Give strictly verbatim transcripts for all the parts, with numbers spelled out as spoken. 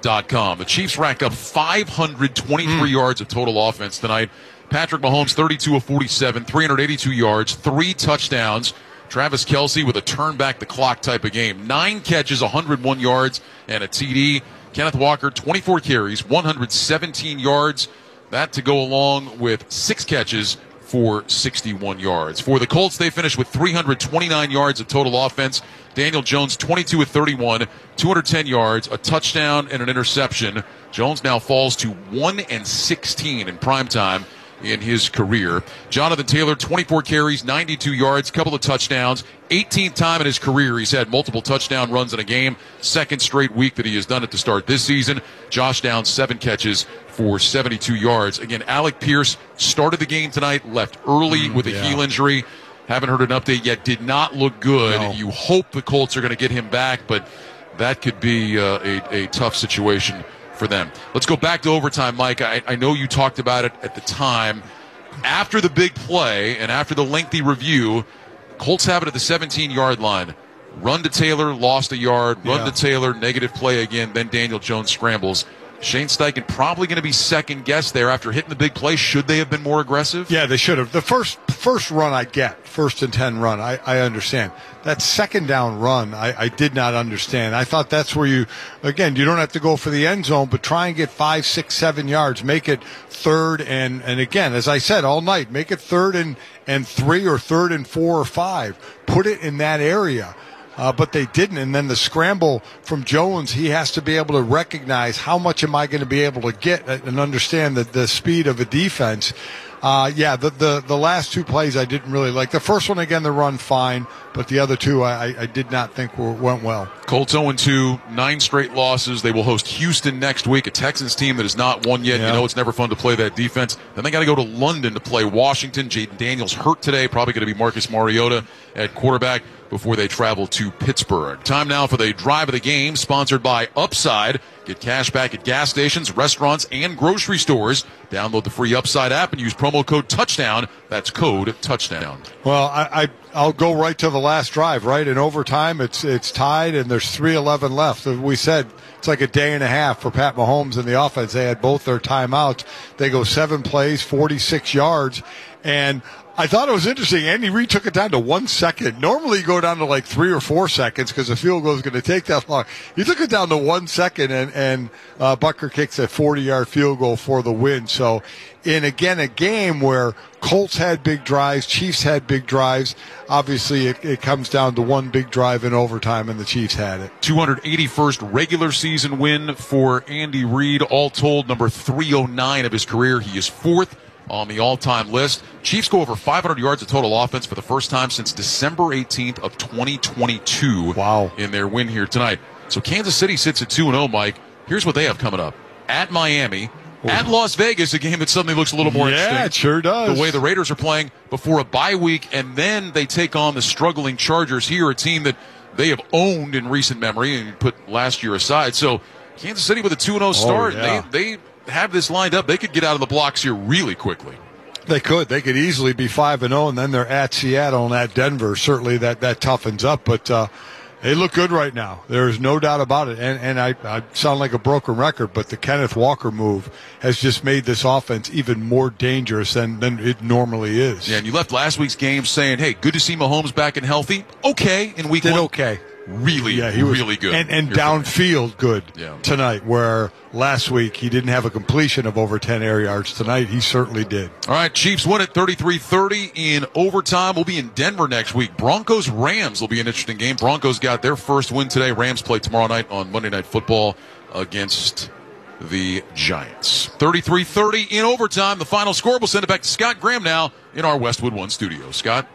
dot com. The Chiefs racked up five hundred twenty-three mm. yards of total offense tonight. Patrick Mahomes, thirty-two of forty-seven, three hundred eighty-two yards, three touchdowns. Travis Kelce with a turn back the clock type of game. Nine catches, one hundred one yards, and a T D. Kenneth Walker, twenty-four carries, one hundred seventeen yards. That to go along with six catches for sixty-one yards. For the Colts, they finished with three hundred twenty-nine yards of total offense. Daniel Jones, twenty-two of thirty-one, two hundred ten yards, a touchdown, and an interception. Jones now falls to one and sixteen in primetime in his career. Jonathan Taylor, twenty-four carries, ninety-two yards, couple of touchdowns. eighteenth time in his career he's had multiple touchdown runs in a game. Second straight week that he has done it to start this season. Josh Downs, seven catches for seventy-two yards. Again, Alec Pierce started the game tonight, left early mm, with a yeah. heel injury. Haven't heard an update yet. Did not look good. No. You hope the Colts are going to get him back, but that could be uh, a, a tough situation for them. Let's go back to overtime, Mike. I, I know you talked about it at the time. After the big play and after the lengthy review, Colts have it at the seventeen-yard line. Run to Taylor, lost a yard. Run yeah. to Taylor, negative play again. Then Daniel Jones scrambles. Shane Steichen probably going to be second-guessed there after hitting the big play. Should they have been more aggressive? Yeah, they should have. The first first run I get, first and ten run, I, I understand. That second down run, I, I did not understand. I thought that's where you, again, you don't have to go for the end zone, but try and get five, six, seven yards. Make it third and, and again, as I said all night, make it third and, and three or third and four or five. Put it in that area. Uh, but they didn't. And then the scramble from Jones, he has to be able to recognize how much am I going to be able to get and understand the, the speed of a defense. Uh, yeah, the, the, the last two plays I didn't really like. The first one, again, the run fine, but the other two I, I did not think were, went well. Colts oh and two, nine straight losses. They will host Houston next week, a Texans team that has not won yet. Yeah. You know it's never fun to play that defense. Then they got to go to London to play Washington. Jaden Daniels hurt today, probably going to be Marcus Mariota at quarterback before they travel to Pittsburgh. Time now for the drive of the game, sponsored by Upside. Get cash back at gas stations, restaurants, and grocery stores. Download the free Upside app and use promo code TOUCHDOWN. That's code TOUCHDOWN. Well, I, I, I'll go right to the last drive, right? In overtime, it's it's tied, and there's three eleven left. We said it's like a day and a half for Pat Mahomes and the offense. They had both their timeouts. They go seven plays, forty-six yards, and I thought it was interesting. Andy Reid took it down to one second. Normally you go down to like three or four seconds because the field goal is going to take that long. He took it down to one second, and, and uh, Butker kicks a forty-yard field goal for the win. So, in, again, a game where Colts had big drives, Chiefs had big drives, obviously it, it comes down to one big drive in overtime, and the Chiefs had it. two hundred eighty-first regular season win for Andy Reid. All told, number three oh nine of his career. He is fourth on the all-time list. Chiefs go over five hundred yards of total offense for the first time since December eighteenth of twenty twenty-two. Wow. In their win here tonight. So Kansas City sits at two and oh, Mike. Here's what they have coming up. At Miami, Ooh. At Las Vegas, a game that suddenly looks a little more yeah, interesting. Yeah, it sure does. The way the Raiders are playing before a bye week, and then they take on the struggling Chargers here, a team that they have owned in recent memory, and put last year aside. So Kansas City with a two and oh start. Oh, yeah. They they have this lined up. They could get out of the blocks here really quickly. They could. They could easily be five and oh, and then they're at Seattle and at Denver. Certainly that, that toughens up, but uh, they look good right now. There's no doubt about it. And, and I, I sound like a broken record, but the Kenneth Walker move has just made this offense even more dangerous than, than it normally is. Yeah, and you left last week's game saying, hey, good to see Mahomes back and healthy. Okay in week Did one. okay. Really, yeah, he was, really good. And, and downfield good yeah. tonight, where last week he didn't have a completion of over ten air yards. Tonight he certainly did. All right, Chiefs win it thirty-three thirty in overtime. We'll be in Denver next week. Broncos-Rams will be an interesting game. Broncos got their first win today. Rams play tomorrow night on Monday Night Football against the Giants. thirty-three thirty in overtime. The final score. We'll send it back to Scott Graham now in our Westwood One studio. Scott?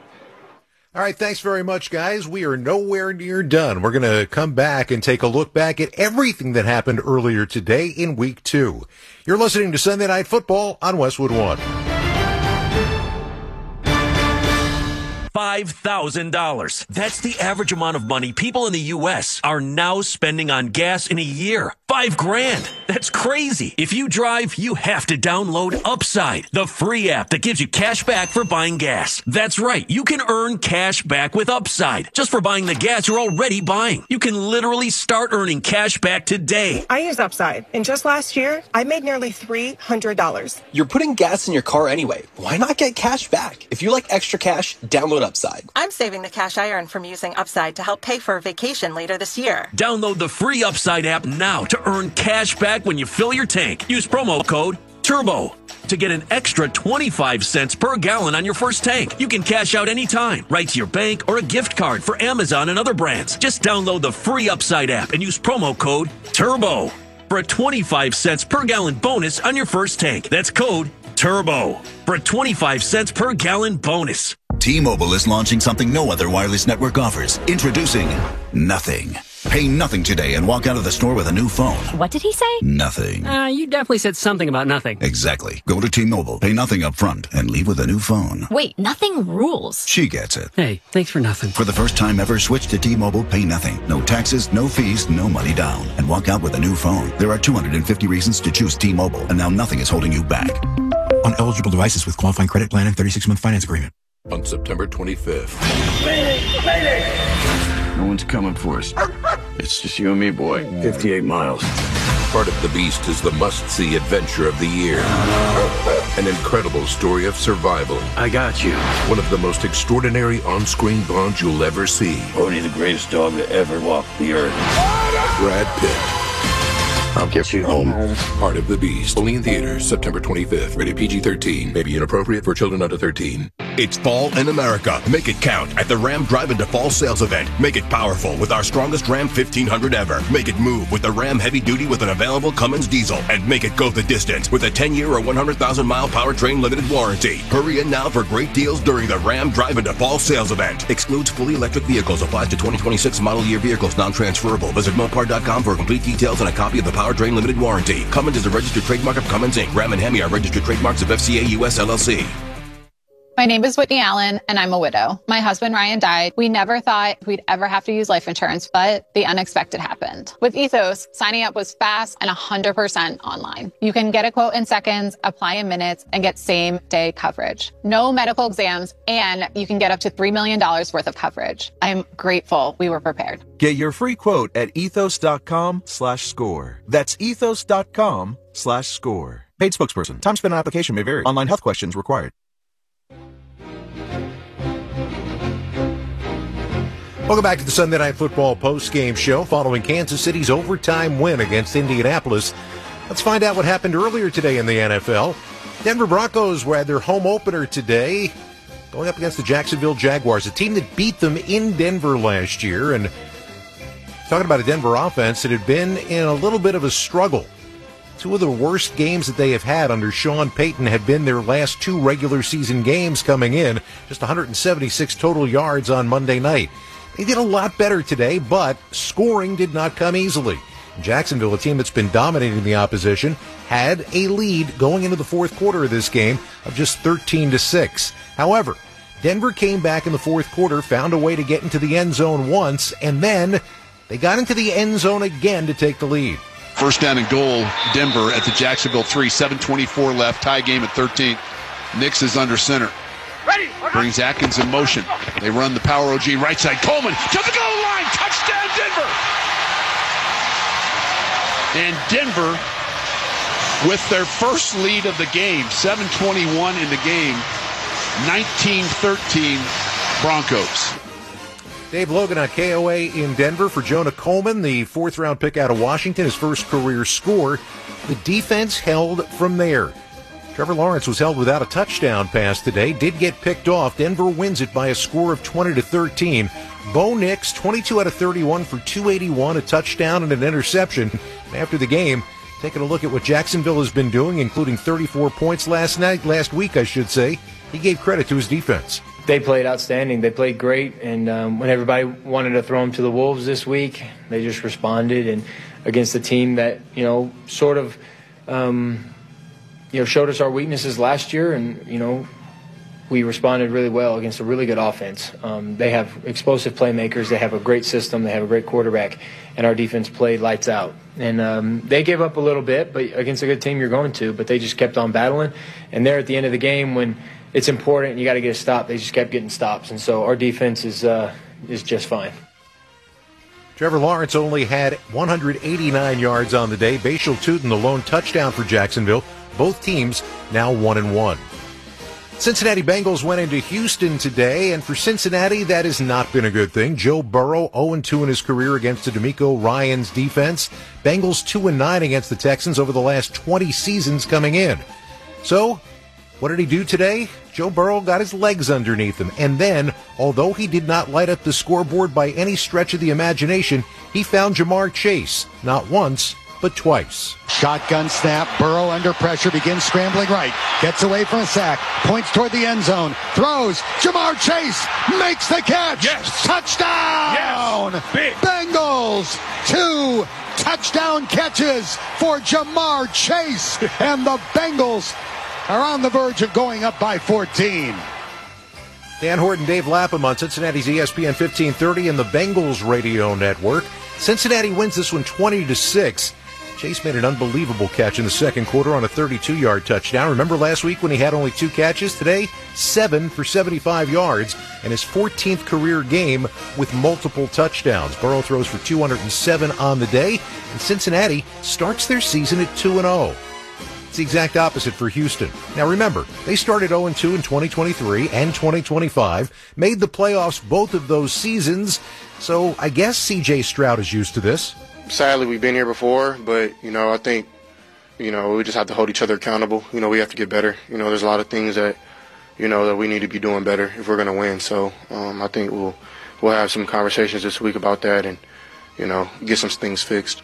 All right, thanks very much, guys. We are nowhere near done. We're going to come back and take a look back at everything that happened earlier today in week two. You're listening to Sunday Night Football on Westwood One. five thousand dollars. That's the average amount of money people in the U S are now spending on gas in a year. Five grand. That's crazy. If you drive, you have to download Upside, the free app that gives you cash back for buying gas. That's right. You can earn cash back with Upside just for buying the gas you're already buying. You can literally start earning cash back today. I use Upside, and just last year, I made nearly three hundred dollars. You're putting gas in your car anyway. Why not get cash back? If you like extra cash, download Upside. I'm saving the cash I earn from using Upside to help pay for a vacation later this year. Download the free Upside app now to earn cash back when you fill your tank. Use promo code TURBO to get an extra twenty-five cents per gallon on your first tank. You can cash out anytime, right to your bank or a gift card for Amazon and other brands. Just download the free Upside app and use promo code TURBO for a twenty-five cents per gallon bonus on your first tank. That's code TURBO for a twenty-five cents per gallon bonus. T-Mobile is launching something no other wireless network offers. Introducing Nothing. Pay nothing today and walk out of the store with a new phone. What did he say? Nothing. Uh, you definitely said something about nothing. Exactly. Go to T-Mobile, pay nothing up front, and leave with a new phone. Wait, nothing rules. She gets it. Hey, thanks for nothing. For the first time ever, switch to T-Mobile, pay nothing. No taxes, no fees, no money down. And walk out with a new phone. There are two hundred fifty reasons to choose T-Mobile, and now nothing is holding you back. On eligible devices with qualifying credit plan and thirty-six month finance agreement. On September twenty-fifth. Mayday! Mayday! No one's coming for us. It's just you and me, boy. fifty-eight miles. Part of the Beast is the must-see adventure of the year. An incredible story of survival. I got you. One of the most extraordinary on-screen bonds you'll ever see. Only the greatest dog to ever walk the earth. Brad Pitt. I'll get you home. Part of the Beast. Only in theaters September twenty-fifth. Rated P G thirteen. May be inappropriate for children under thirteen. It's fall in America. Make it count at the Ram Drive-Into Fall Sales Event. Make it powerful with our strongest Ram fifteen hundred ever. Make it move with the Ram Heavy Duty with an available Cummins diesel. And make it go the distance with a ten-year or one hundred thousand mile powertrain limited warranty. Hurry in now for great deals during the Ram Drive-Into Fall Sales Event. Excludes fully electric vehicles. Applies to twenty twenty-six model year vehicles. Non-transferable. Visit Mopar dot com for complete details and a copy of the powertrain limited warranty. Cummins is a registered trademark of Cummins Incorporated. Ram and Hemi are registered trademarks of F C A U S L L C. My name is Whitney Allen, and I'm a widow. My husband, Ryan, died. We never thought we'd ever have to use life insurance, but the unexpected happened. With Ethos, signing up was fast and one hundred percent online. You can get a quote in seconds, apply in minutes, and get same-day coverage. No medical exams, and you can get up to three million dollars worth of coverage. I'm grateful we were prepared. Get your free quote at ethos.com slash score. That's ethos.com slash score. Paid spokesperson. Time spent on application may vary. Online health questions required. Welcome back to the Sunday Night Football postgame show following Kansas City's overtime win against Indianapolis. Let's find out what happened earlier today in the N F L. Denver Broncos had their home opener today, going up against the Jacksonville Jaguars, a team that beat them in Denver last year. And talking about a Denver offense that had been in a little bit of a struggle. Two of the worst games that they have had under Sean Payton had been their last two regular season games coming in. Just one hundred seventy-six total yards on Monday night. They did a lot better today, but scoring did not come easily. Jacksonville, a team that's been dominating the opposition, had a lead going into the fourth quarter of this game of just thirteen to six. However, Denver came back in the fourth quarter, found a way to get into the end zone once, and then they got into the end zone again to take the lead. First down and goal, Denver at the Jacksonville three, seven twenty-four left, tie game at thirteen. Nix is under center. Brings Atkins in motion. They run the power O G right side. Coleman to the goal line. Touchdown, Denver. And Denver with their first lead of the game. seven twenty-one in the game. nineteen thirteen Broncos. Dave Logan on K O A in Denver for Jonah Coleman, the fourth round pick out of Washington, his first career score. The defense held from there. Trevor Lawrence was held without a touchdown pass today, did get picked off. Denver wins it by a score of twenty to thirteen. Bo Nix, twenty-two out of thirty-one for two eighty-one, a touchdown and an interception. After the game, taking a look at what Jacksonville has been doing, including thirty-four points last night, last week, I should say. He gave credit to his defense. They played outstanding. They played great, and um, when everybody wanted to throw them to the wolves this week, they just responded. And against a team that, you know, sort of, um, you know, showed us our weaknesses last year, and you know, we responded really well against a really good offense. Um, they have explosive playmakers. They have a great system. They have a great quarterback. And our defense played lights out. And um, they gave up a little bit, but against a good team you're going to. But they just kept on battling. And there at the end of the game, when it's important and you got to get a stop, they just kept getting stops. And so our defense is uh, is just fine. Trevor Lawrence only had one hundred eighty-nine yards on the day. Bashal Tutin, the lone touchdown for Jacksonville. Both teams now one and one. Cincinnati Bengals went into Houston today, and for Cincinnati, that has not been a good thing. Joe Burrow, oh and two in his career against the DeMeco Ryans defense. Bengals two and nine against the Texans over the last twenty seasons coming in. So, what did he do today? Joe Burrow got his legs underneath him, and then, although he did not light up the scoreboard by any stretch of the imagination, he found Jamar Chase, not once, but twice. Shotgun snap, Burrow under pressure, begins scrambling right, gets away from a sack, points toward the end zone, throws, Jamar Chase makes the catch! Yes! Touchdown! Yes! Big! Bengals, two touchdown catches for Jamar Chase, and the Bengals are on the verge of going up by fourteen. Dan Horton, Dave Lapham on Cincinnati's E S P N fifteen thirty and the Bengals radio network. Cincinnati wins this one twenty to six. Chase made an unbelievable catch in the second quarter on a thirty-two-yard touchdown. Remember last week when he had only two catches? Today, seven for seventy-five yards and his fourteenth career game with multiple touchdowns. Burrow throws for two hundred seven on the day, and Cincinnati starts their season at two and oh. It's the exact opposite for Houston. Now remember, they started oh and two in twenty twenty-three and twenty twenty-five, made the playoffs both of those seasons, so I guess C J Stroud is used to this. Sadly, we've been here before, but, you know, I think, you know, we just have to hold each other accountable. You know, we have to get better. You know, there's a lot of things that, you know, that we need to be doing better if we're going to win. So um, I think we'll we'll have some conversations this week about that and, you know, get some things fixed.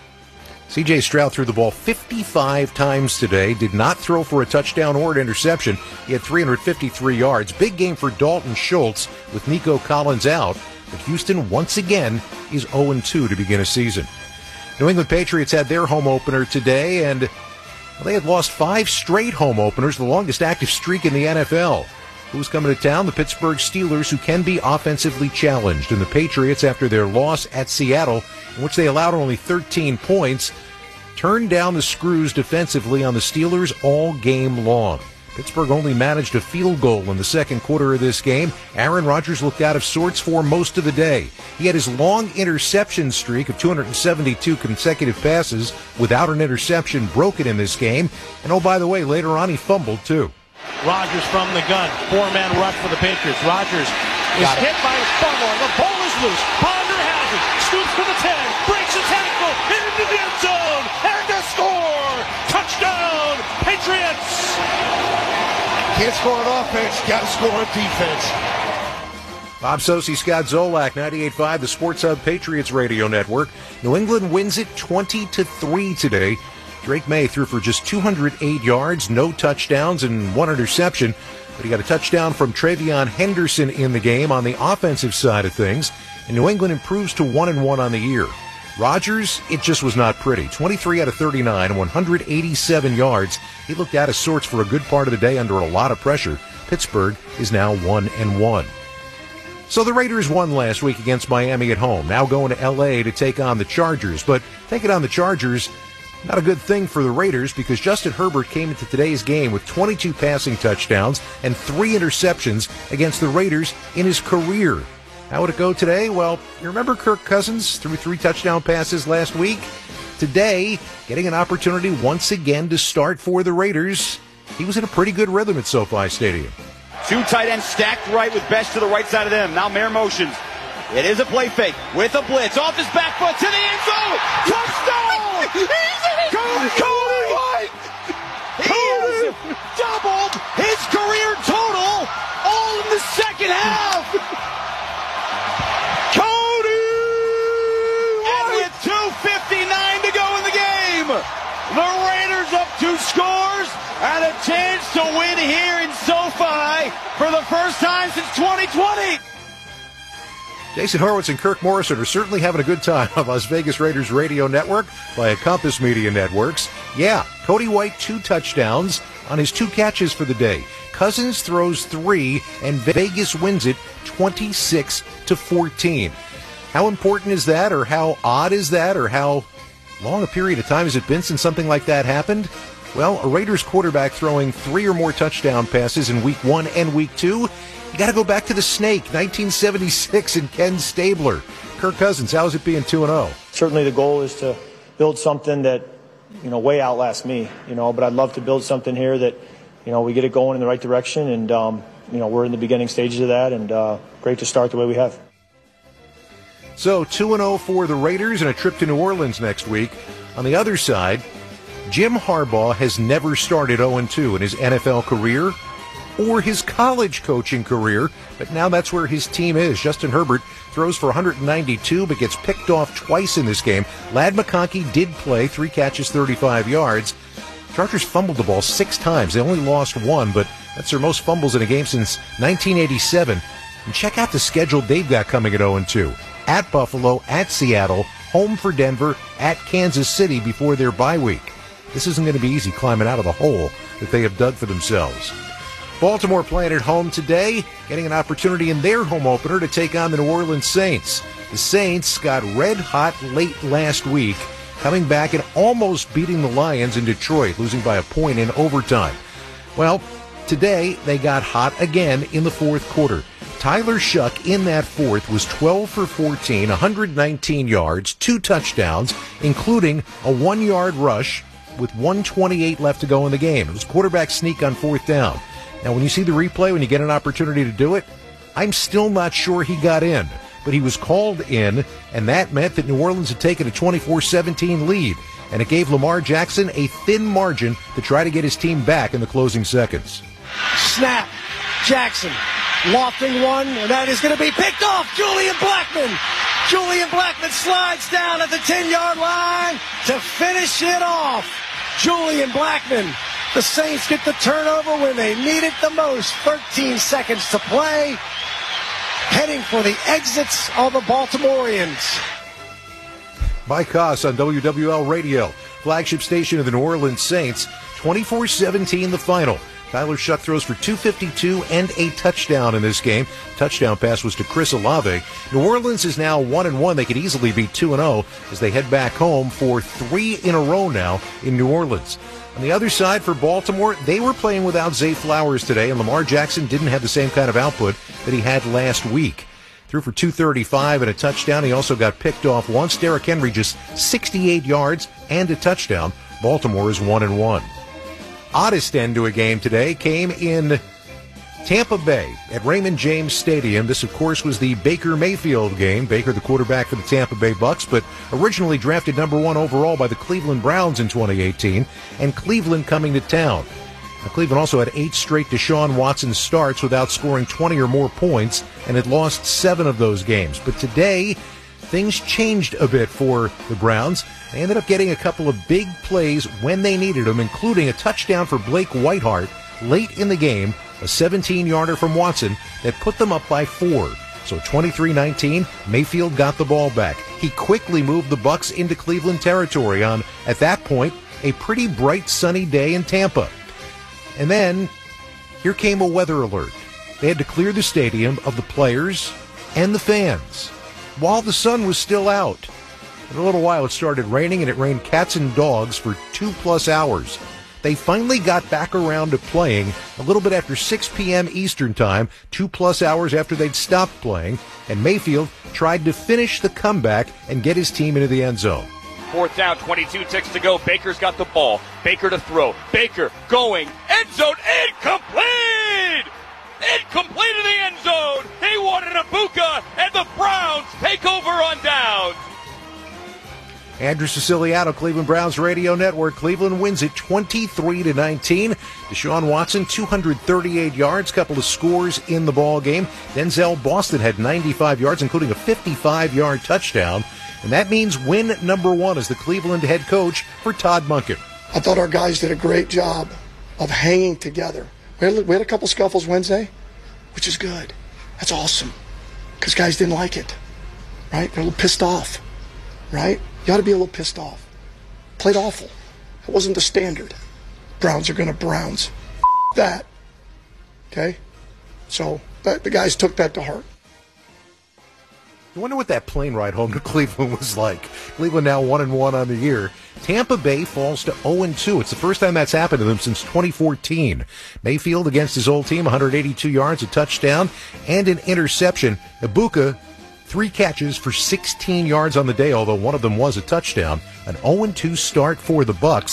C J Stroud threw the ball fifty-five times today, did not throw for a touchdown or an interception. He had three hundred fifty-three yards. Big game for Dalton Schultz with Nico Collins out. But Houston, once again, is oh and two to begin a season. New England Patriots had their home opener today, and well, they had lost five straight home openers, the longest active streak in the N F L. Who's coming to town? The Pittsburgh Steelers, who can be offensively challenged. And the Patriots, after their loss at Seattle, in which they allowed only thirteen points, turned down the screws defensively on the Steelers all game long. Pittsburgh only managed a field goal in the second quarter of this game. Aaron Rodgers looked out of sorts for most of the day. He had his long interception streak of two hundred seventy-two consecutive passes without an interception broken in this game. And oh, by the way, later on he fumbled too. Rodgers from the gun. Four-man rush for the Patriots. Rodgers is hit by his fumble, and the ball is loose. Ponder has it. Scoops to the ten. Breaks a tackle. Into the end zone. And a score. Touchdown, Patriots. Can't score on offense. Got to score on defense. Bob Socci, Scott Zolak, ninety-eight point five, the Sports Hub Patriots Radio Network. New England wins it twenty to three today. Drake May threw for just two hundred eight yards, no touchdowns, and one interception. But he got a touchdown from Travion Henderson in the game on the offensive side of things. And New England improves to one and one on the year. Rodgers, it just was not pretty. twenty-three out of thirty-nine, one hundred eighty-seven yards. He looked out of sorts for a good part of the day under a lot of pressure. Pittsburgh is now one and one. So the Raiders won last week against Miami at home. Now going to L A to take on the Chargers. But taking on the Chargers, not a good thing for the Raiders because Justin Herbert came into today's game with twenty-two passing touchdowns and three interceptions against the Raiders in his career. How would it go today? Well, you remember Kirk Cousins threw three touchdown passes last week? Today, getting an opportunity once again to start for the Raiders. He was in a pretty good rhythm at SoFi Stadium. Two tight ends stacked right with Best to the right side of them. Now Mayer motions. It is a play fake with a blitz. Off his back foot to the end zone. Touchdown! Cody, Cody White! He has doubled his career total all in the second half. Cody! And with two fifty-nine to go in the game, the Raiders up two scores and a chance to win here in SoFi for the first time since twenty twenty. Jason Horowitz and Kirk Morrison are certainly having a good time on Las Vegas Raiders Radio Network via Compass Media Networks. Yeah, Cody White, two touchdowns on his two catches for the day. Cousins throws three, and Vegas wins it twenty-six to fourteen. How important is that, or how odd is that, or how long a period of time has it been since something like that happened? Well, a Raiders quarterback throwing three or more touchdown passes in week one and week two. You got to go back to the Snake, nineteen seventy-six, and Ken Stabler. Kirk Cousins, how is it being two and oh? Certainly the goal is to build something that, you know, way outlasts me, you know, but I'd love to build something here that, you know, we get it going in the right direction, and, um, you know, we're in the beginning stages of that, and uh, great to start the way we have. So two and oh for the Raiders and a trip to New Orleans next week. On the other side, Jim Harbaugh has never started oh and two in his N F L career or his college coaching career, but now that's where his team is. Justin Herbert throws for one hundred ninety-two, but gets picked off twice in this game. Ladd McConkey did play, three catches, thirty-five yards. Chargers fumbled the ball six times. They only lost one, but that's their most fumbles in a game since nineteen eighty-seven. And check out the schedule they've got coming at oh and two. At Buffalo, at Seattle, home for Denver, at Kansas City before their bye week. This isn't going to be easy climbing out of the hole that they have dug for themselves. Baltimore playing at home today, getting an opportunity in their home opener to take on the New Orleans Saints. The Saints got red hot late last week, coming back and almost beating the Lions in Detroit, losing by a point in overtime. Well, today they got hot again in the fourth quarter. Tyler Shuck in that fourth was twelve for fourteen, one hundred nineteen yards, two touchdowns, including a one-yard rush with one twenty-eight left to go in the game. It was quarterback sneak on fourth down. Now, when you see the replay, when you get an opportunity to do it, I'm still not sure he got in, but he was called in, and that meant that New Orleans had taken a twenty-four seventeen lead, and it gave Lamar Jackson a thin margin to try to get his team back in the closing seconds. Snap. Jackson lofting one, and that is going to be picked off. Julian Blackmon. Julian Blackmon slides down at the ten-yard line to finish it off. Julian Blackmon. The Saints get the turnover when they need it the most. thirteen seconds to play. Heading for the exits of the Baltimoreans. Mike Koss on W W L Radio, flagship station of the New Orleans Saints. twenty-four seventeen the final. Tyler Shuck throws for two fifty-two and a touchdown in this game. Touchdown pass was to Chris Olave. New Orleans is now one and one. They could easily be two and oh as they head back home for three in a row now in New Orleans. On the other side for Baltimore, they were playing without Zay Flowers today, and Lamar Jackson didn't have the same kind of output that he had last week. Threw for two thirty-five and a touchdown. He also got picked off once. Derrick Henry just sixty-eight yards and a touchdown. Baltimore is one and one. Oddest end to a game today came in Tampa Bay at Raymond James Stadium. This, of course, was the Baker Mayfield game. Baker, the quarterback for the Tampa Bay Bucks, but originally drafted number one overall by the Cleveland Browns in twenty eighteen, and Cleveland coming to town. Now, Cleveland also had eight straight Deshaun Watson starts without scoring twenty or more points, and had lost seven of those games. But today, things changed a bit for the Browns. They ended up getting a couple of big plays when they needed them, including a touchdown for Blake Whiteheart late in the game, a seventeen-yarder from Watson that put them up by four. So twenty-three nineteen, Mayfield got the ball back. He quickly moved the Bucs into Cleveland territory on, at that point, a pretty bright sunny day in Tampa. And then, here came a weather alert. They had to clear the stadium of the players and the fans while the sun was still out. In a little while, it started raining, and it rained cats and dogs for two-plus hours. They finally got back around to playing a little bit after six p.m. Eastern Time, two-plus hours after they'd stopped playing, and Mayfield tried to finish the comeback and get his team into the end zone. Fourth down, twenty-two ticks to go. Baker's got the ball. Baker to throw. Baker going. End zone incomplete! Incomplete in the end zone! He wanted a Ibuka, and the Browns take over on downs. Andrew Siciliano, Cleveland Browns Radio Network. Cleveland wins it twenty-three to nineteen. Deshaun Watson, two hundred thirty-eight yards, couple of scores in the ball game. Denzel Boston had ninety-five yards, including a fifty-five-yard touchdown. And that means win number one as the Cleveland head coach for Todd Monken. I thought our guys did a great job of hanging together. We had, we had a couple scuffles Wednesday, which is good. That's awesome, because guys didn't like it, right? They're a little pissed off, right? You ought to be a little pissed off. Played awful. That wasn't the standard. Browns are going to Browns. F- that. Okay? So that, the guys took that to heart. I wonder what that plane ride home to Cleveland was like. Cleveland now one and one on the year. Tampa Bay falls to oh and two. It's the first time that's happened to them since twenty fourteen. Mayfield against his old team, one hundred eighty-two yards, a touchdown, and an interception. Ibuka, three catches for sixteen yards on the day, although one of them was a touchdown. An oh and two start for the Bucs.